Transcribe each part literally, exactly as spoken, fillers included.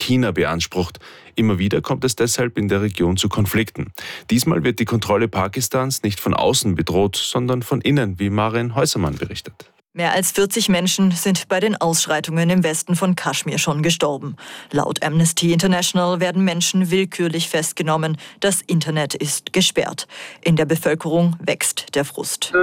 China beansprucht. Immer wieder kommt es deshalb in der Region zu Konflikten. Diesmal wird die Kontrolle Pakistans nicht von außen bedroht, sondern von innen, wie Maren Häusermann berichtet. Mehr als vierzig Menschen sind bei den Ausschreitungen im Westen von Kaschmir schon gestorben. Laut Amnesty International werden Menschen willkürlich festgenommen. Das Internet ist gesperrt. In der Bevölkerung wächst der Frust.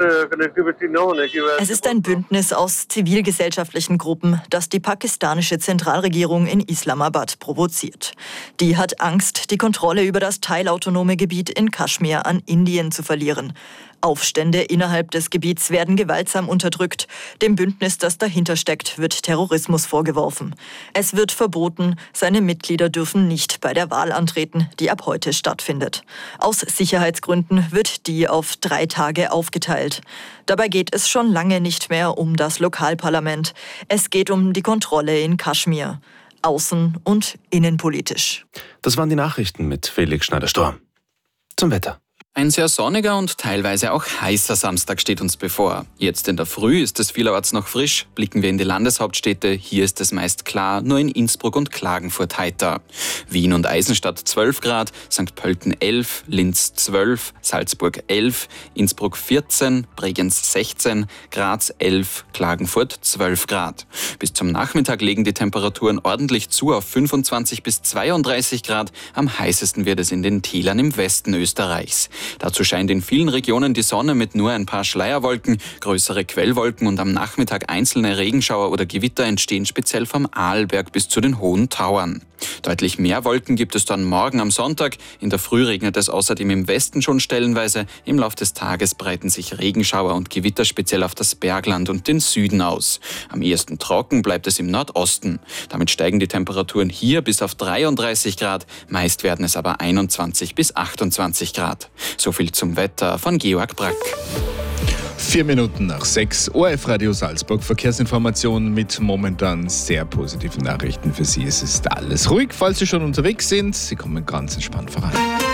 Es ist ein Bündnis aus zivilgesellschaftlichen Gruppen, das die pakistanische Zentralregierung in Islamabad provoziert. Die hat Angst, die Kontrolle über das teilautonome Gebiet in Kaschmir an Indien zu verlieren. Aufstände innerhalb des Gebiets werden gewaltsam unterdrückt. Dem Bündnis, das dahinter steckt, wird Terrorismus vorgeworfen. Es wird verboten, seine Mitglieder dürfen nicht bei der Wahl antreten, die ab heute stattfindet. Aus Sicherheitsgründen wird die auf drei Tage aufgeteilt. Dabei geht es schon lange nicht mehr um das Lokalparlament. Es geht um die Kontrolle in Kaschmir, außen- und innenpolitisch. Das waren die Nachrichten mit Felix Schneider-Storm. Zum Wetter. Ein sehr sonniger und teilweise auch heißer Samstag steht uns bevor. Jetzt in der Früh ist es vielerorts noch frisch. Blicken wir in die Landeshauptstädte, hier ist es meist klar, nur in Innsbruck und Klagenfurt heiter. Wien und Eisenstadt zwölf Grad, Sankt Pölten elf, Linz zwölf, Salzburg elf, Innsbruck vierzehn, Bregenz sechzehn, Graz elf, Klagenfurt zwölf Grad. Bis zum Nachmittag legen die Temperaturen ordentlich zu auf fünfundzwanzig bis zweiunddreißig Grad. Am heißesten wird es in den Tälern im Westen Österreichs. Dazu scheint in vielen Regionen die Sonne mit nur ein paar Schleierwolken, größere Quellwolken und am Nachmittag einzelne Regenschauer oder Gewitter entstehen speziell vom Arlberg bis zu den Hohen Tauern. Deutlich mehr Wolken gibt es dann morgen am Sonntag. In der Früh regnet es außerdem im Westen schon stellenweise. Im Lauf des Tages breiten sich Regenschauer und Gewitter speziell auf das Bergland und den Süden aus. Am ehesten trocken bleibt es im Nordosten. Damit steigen die Temperaturen hier bis auf dreiunddreißig Grad. Meist werden es aber einundzwanzig bis achtundzwanzig Grad. So viel zum Wetter von Georg Brack. Vier Minuten nach sechs, O R F-Radio Salzburg, Verkehrsinformationen mit momentan sehr positiven Nachrichten für Sie. Es ist alles ruhig, falls Sie schon unterwegs sind. Sie kommen ganz entspannt voran.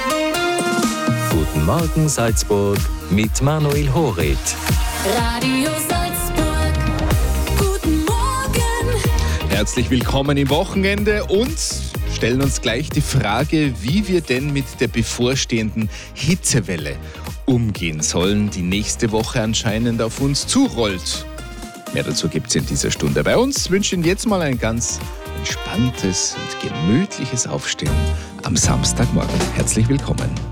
Guten Morgen Salzburg mit Manuel Horit. Radio Salzburg, guten Morgen. Herzlich willkommen im Wochenende und stellen uns gleich die Frage, wie wir denn mit der bevorstehenden Hitzewelle umgehen sollen, die nächste Woche anscheinend auf uns zurollt. Mehr dazu gibt es in dieser Stunde. Bei uns wünsche ich Ihnen jetzt mal ein ganz entspanntes und gemütliches Aufstehen am Samstagmorgen. Herzlich willkommen.